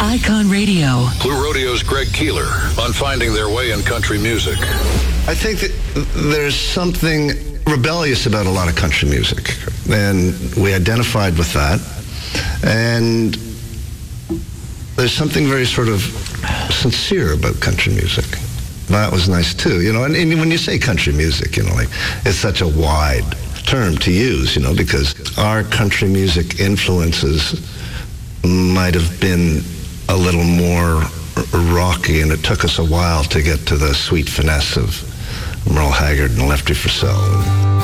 Icon Radio. Blue Rodeo's Greg Keeler on finding their way in country music. I think that there's something rebellious about a lot of country music, and we identified with that. And there's something very sort of sincere about country music. That was nice too, you know. And when you say country music, you know, like it's such a wide term to use, you know, because our country music influences might have been a little more rocky, and it took us a while to get to the sweet finesse of Merle Haggard and Lefty Frizzell.